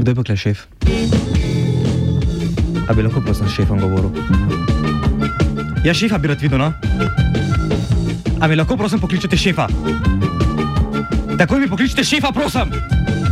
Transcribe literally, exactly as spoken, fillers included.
Kdo je pa kle šef? A bi lahko prosim s šefom govoril? Ja, šefa bi rad videl, no? A mi lahko prosim pokličete šefa? Takoj mi pokličete šefa, prosim!